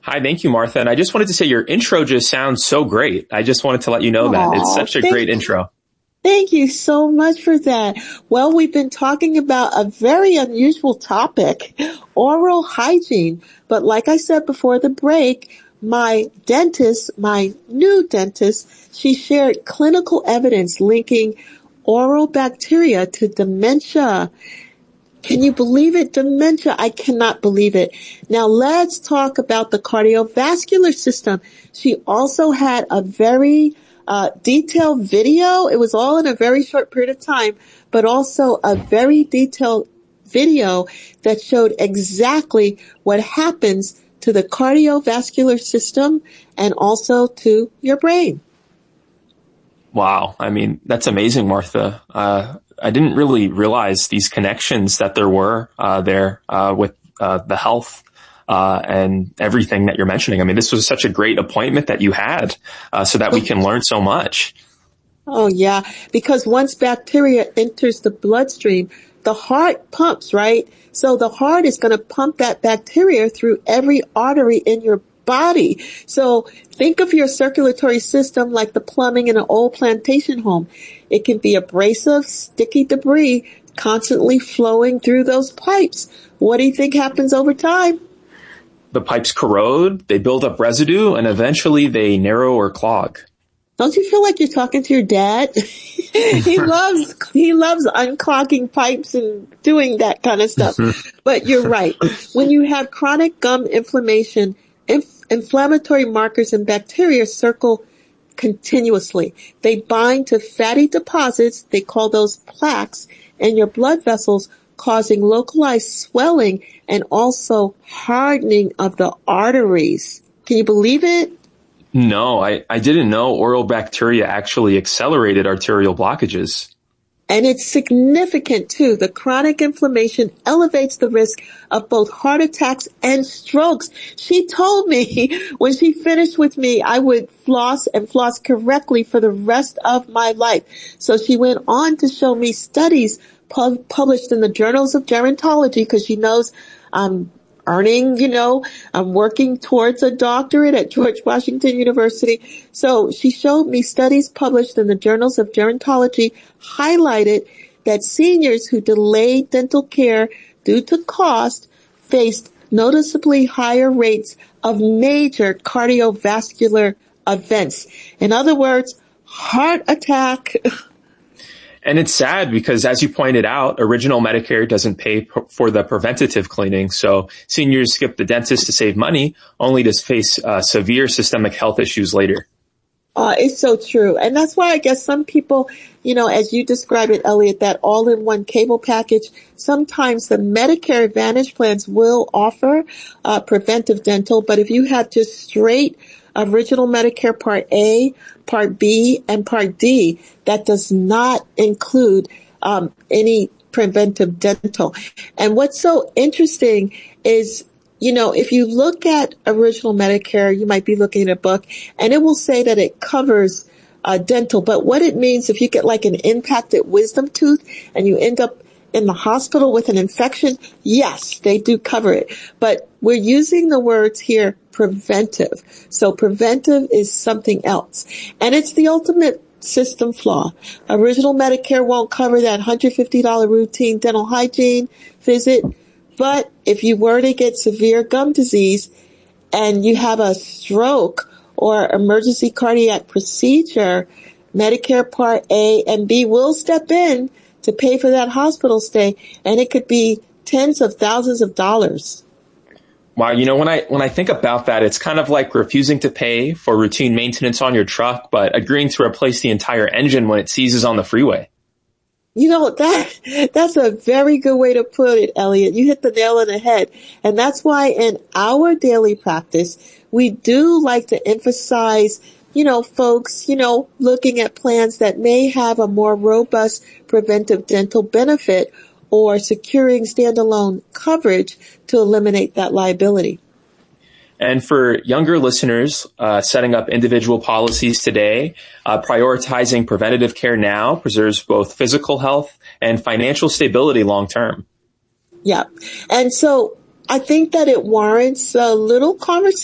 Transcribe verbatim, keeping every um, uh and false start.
Hi, thank you, Martha. And I just wanted to say your intro just sounds so great. I just wanted to let you know Aww, that. It's such a great you. intro. Thank you so much for that. Well, we've been talking about a very unusual topic, oral hygiene. But like I said before the break, my dentist, my new dentist, she shared clinical evidence linking oral bacteria to dementia. Can you believe it? Dementia. I cannot believe it. Now let's talk about the cardiovascular system. She also had a very uh, detailed video. It was all in a very short period of time, but also a very detailed video that showed exactly what happens to the cardiovascular system and also to your brain. Wow. I mean, that's amazing, Martha. Uh, I didn't really realize these connections that there were uh, there uh, with uh, the health uh, and everything that you're mentioning. I mean, this was such a great appointment that you had uh, so that we can learn so much. Oh, yeah, because once bacteria enters the bloodstream, the heart pumps, right? So the heart is going to pump that bacteria through every artery in your body. So think of your circulatory system like the plumbing in an old plantation home. It can be abrasive, sticky debris constantly flowing through those pipes. What do you think happens over time? The pipes corrode, they build up residue, and eventually they narrow or clog. Don't you feel like you're talking to your dad? he loves, he loves unclogging pipes and doing that kind of stuff. But you're right. When you have chronic gum inflammation, inf- inflammatory markers and bacteria circle continuously. They bind to fatty deposits. They call those plaques in your blood vessels, causing localized swelling and also hardening of the arteries. Can you believe it? No, I, I didn't know oral bacteria actually accelerated arterial blockages. And it's significant too. The chronic inflammation elevates the risk of both heart attacks and strokes. She told me when she finished with me, I would floss and floss correctly for the rest of my life. So she went on to show me studies pub- published in the journals of gerontology because she knows um earning, you know, I'm working towards a doctorate at George Washington University. So she showed me studies published in the journals of gerontology highlighted that seniors who delayed dental care due to cost faced noticeably higher rates of major cardiovascular events. In other words, heart attack. And it's sad because, as you pointed out, original Medicare doesn't pay p- for the preventative cleaning. So seniors skip the dentist to save money, only to face uh, severe systemic health issues later. Uh, it's so true. And that's why I guess some people, you know, as you described it, Elliot, that all-in-one cable package, sometimes the Medicare Advantage plans will offer uh, preventive dental. But if you have just straight original Medicare Part A, Part B, and Part D, that does not include um, any preventive dental. And what's so interesting is, you know, if you look at original Medicare, you might be looking at a book, and it will say that it covers uh, dental. But what it means, if you get like an impacted wisdom tooth and you end up in the hospital with an infection, yes, they do cover it. But we're using the words here, preventive. So preventive is something else. And it's the ultimate system flaw. Original Medicare won't cover that one hundred fifty dollars routine dental hygiene visit. But if you were to get severe gum disease and you have a stroke or emergency cardiac procedure, Medicare Part A and B will step in to pay for that hospital stay, and it could be tens of thousands of dollars. Wow, you know, when I when I think about that, it's kind of like refusing to pay for routine maintenance on your truck, but agreeing to replace the entire engine when it seizes on the freeway. You know, that, that's a very good way to put it, Elliot. You hit the nail on the head. And that's why in our daily practice, we do like to emphasize, you know, folks, you know, looking at plans that may have a more robust preventive dental benefit or securing standalone coverage to eliminate that liability. And for younger listeners, uh, setting up individual policies today, uh, prioritizing preventative care now preserves both physical health and financial stability long term. Yeah. And so I think that it warrants a little conversation